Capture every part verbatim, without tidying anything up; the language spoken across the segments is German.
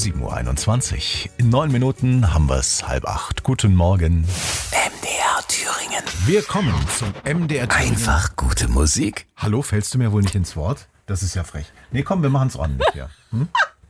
sieben Uhr einundzwanzig. In neun Minuten haben wir es halb acht. Guten Morgen. M D R Thüringen. Wir kommen zum M D R Thüringen. Einfach gute Musik. Hallo, fällst du mir wohl nicht ins Wort? Das ist ja frech. Nee, komm, wir machen es ordentlich hier. Hm?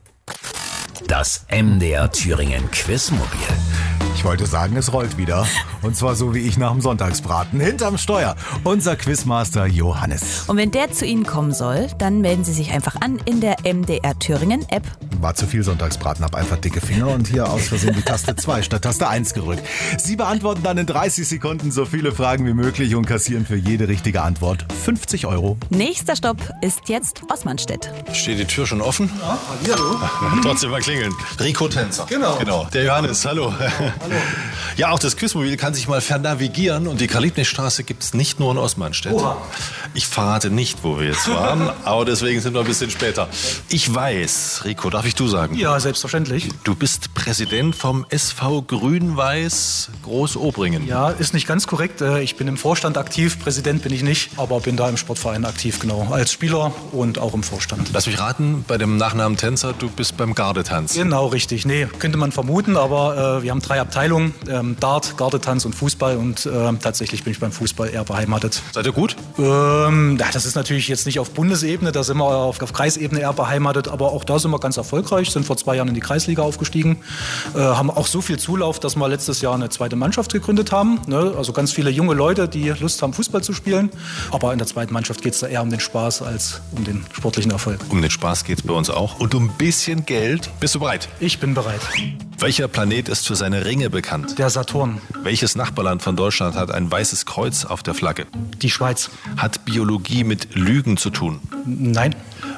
Das M D R Thüringen Quizmobil. Ich wollte sagen, es rollt wieder. Und zwar so wie ich nach dem Sonntagsbraten. Hinterm Steuer. Unser Quizmaster Johannes. Und wenn der zu Ihnen kommen soll, dann melden Sie sich einfach an in der M D R Thüringen App. War zu viel Sonntagsbraten, hab einfach dicke Finger und hier aus Versehen die Taste zwei statt Taste eins gerückt. Sie beantworten dann in dreißig Sekunden so viele Fragen wie möglich und kassieren für jede richtige Antwort fünfzig Euro. Nächster Stopp ist jetzt Osmanstedt. Steht die Tür schon offen? Ja, hallo. Trotzdem mal klingeln. Rico Tänzer. Genau. Genau. Der Johannes, hallo. Hallo. Ja, auch das Quizmobil kann sich mal vernavigieren und die Karl-Liebknecht-Straße gibt es nicht nur in Osmanstedt. Oha. Ich verrate nicht, wo wir jetzt waren, aber deswegen sind wir ein bisschen später. Ich weiß, Rico, darf ich du sagen? Ja, selbstverständlich. Du bist Präsident vom S V Grün-Weiß Groß-Obringen. Ja, ist nicht ganz korrekt. Ich bin im Vorstand aktiv, Präsident bin ich nicht, aber bin da im Sportverein aktiv, genau. Als Spieler und auch im Vorstand. Lass mich raten, bei dem Nachnamen Tänzer, du bist beim Gardetanz. Genau, richtig. Nee, könnte man vermuten, aber äh, wir haben drei Abteilungen, ähm, Dart, Gardetanz und Fußball und äh, tatsächlich bin ich beim Fußball eher beheimatet. Seid ihr gut? Ähm, ja, das ist natürlich jetzt nicht auf Bundesebene, da sind wir auf, auf Kreisebene eher beheimatet, aber auch da sind wir ganz erfolgreich, sind vor zwei Jahren in die Kreisliga aufgestiegen, äh, haben auch so viel Zulauf, dass wir letztes Jahr eine zweite Mannschaft gegründet haben, ne? Also ganz viele junge Leute, die Lust haben, Fußball zu spielen, aber in der zweiten Mannschaft geht es da eher um den Spaß als um den sportlichen Erfolg. Um den Spaß geht es bei uns auch und um ein bisschen Geld. Bist du bereit? Ich bin bereit. Welcher Planet ist für seine Ringe bekannt? Der Saturn. Welches Nachbarland von Deutschland hat ein weißes Kreuz auf der Flagge? Die Schweiz. Hat Biologie mit Lügen zu tun? Nein.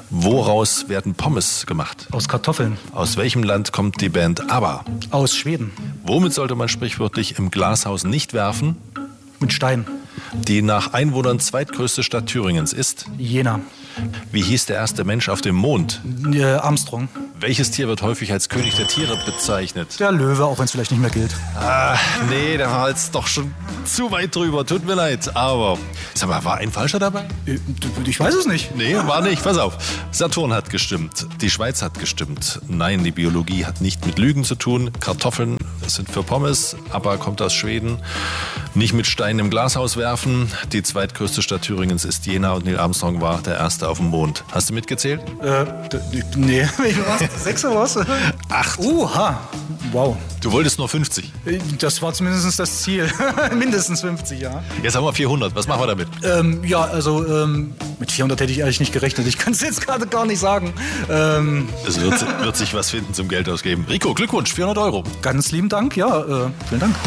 Woraus werden Pommes gemacht? Aus Kartoffeln. Aus welchem Land kommt die Band ABBA? Aus Schweden. Womit sollte man sprichwörtlich im Glashaus nicht werfen? Mit Stein. Die nach Einwohnern zweitgrößte Stadt Thüringens ist? Jena. Wie hieß der erste Mensch auf dem Mond? Äh, Armstrong. Welches Tier wird häufig als König der Tiere bezeichnet? Der Löwe, auch wenn es vielleicht nicht mehr gilt. Ah, nee, der war jetzt doch schon zu weit drüber. Tut mir leid, aber... Sag mal, war ein Falscher dabei? Äh, Ich weiß es nicht. Nee, war nicht. Pass auf. Saturn hat gestimmt. Die Schweiz hat gestimmt. Nein, die Biologie hat nicht mit Lügen zu tun. Kartoffeln sind für Pommes, aber kommt aus Schweden. Nicht mit Steinen im Glashaus werfen. Die zweitgrößte Stadt Thüringens ist Jena und Neil Armstrong war der Erste auf dem Mond. Hast du mitgezählt? Äh, d- nee, was? Sechs oder was? Acht. Oha, wow. Du wolltest nur fünfzig. Das war zumindest das Ziel. Mindestens fünfzig, ja. Jetzt haben wir vierhundert. Was machen wir damit? Ähm, ja, also ähm, mit vierhundert hätte ich ehrlich nicht gerechnet. Ich kann es jetzt gerade gar nicht sagen. Ähm, Es wird, wird sich was finden zum Geld ausgeben. Rico, Glückwunsch, vierhundert Euro. ganz lieben Dank, ja, äh, vielen Dank.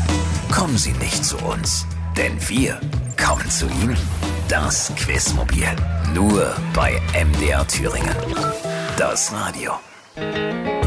Kommen Sie nicht zu uns, denn wir kommen zu Ihnen. Das Quizmobil. Nur bei M D R Thüringen. Das Radio.